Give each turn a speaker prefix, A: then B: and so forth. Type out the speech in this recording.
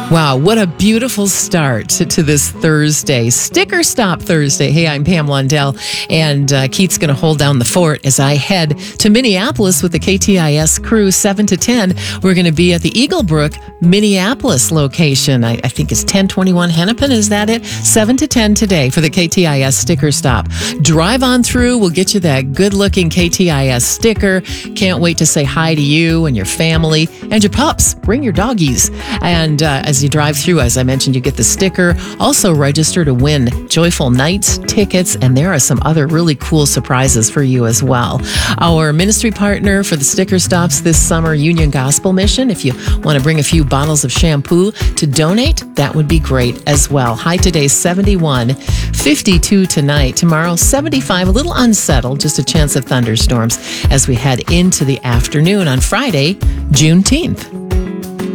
A: Wow, what a beautiful start to this Thursday, Sticker Stop Thursday. Hey, I'm Pam Lundell, and Keith's going to hold down the fort as I head to Minneapolis with the KTIS crew, 7 to 10. We're going to be at the Eaglebrook, Minneapolis location. I think it's 1021 Hennepin, is that it? 7 to 10 today for the KTIS Sticker Stop. Drive on through, we'll get you that good-looking KTIS sticker. Can't wait to say hi to you and your family and your pups. Bring your doggies. And as you drive through, as I mentioned, you get the sticker. Also register to win Joyful Nights tickets, and there are some other really cool surprises for you as well. Our ministry partner for the sticker stops this summer, Union Gospel Mission. If you want to bring a few bottles of shampoo to donate, that would be great as well. High today, 71, 52 tonight. Tomorrow, 75, a little unsettled, just a chance of thunderstorms as we head into the afternoon on Friday, Juneteenth.